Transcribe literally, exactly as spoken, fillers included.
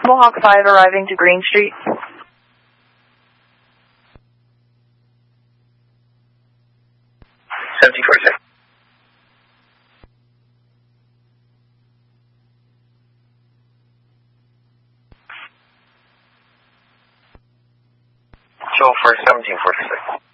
Mohawk five arriving to Green Street. seventeen forty-six. Show for seventeen forty-six.